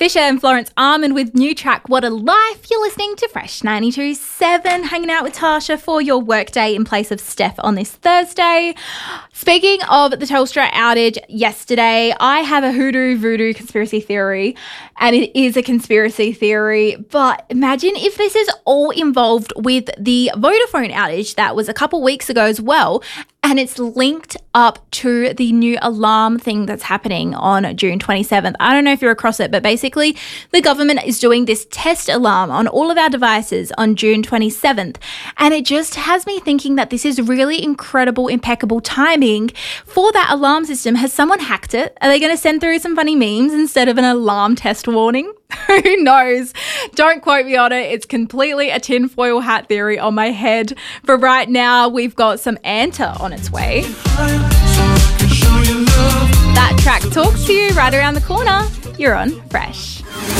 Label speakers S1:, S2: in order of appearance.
S1: Fisher and Florence Armand with new track What a Life. You're listening to Fresh 92.7, hanging out with Tasha for your workday in place of Steph on this Thursday. Speaking of the Telstra outage yesterday, I have a hoodoo voodoo conspiracy theory, and it is a conspiracy theory, but imagine if this is all involved with the Vodafone outage that was a couple weeks ago as well, and it's linked up to the new alarm thing that's happening on June 27th. I don't know if you're across it, but basically the government is doing this test alarm on all of our devices on June 27th. And it just has me thinking that this is really incredible, impeccable timing for that alarm system. Has someone hacked it? Are they going to send through some funny memes instead of an alarm test warning? Who knows? Don't quote me on it. It's completely a tinfoil hat theory on my head. For right now, we've got some Anta on its way. That track talks to you right around the corner. You're on Fresh.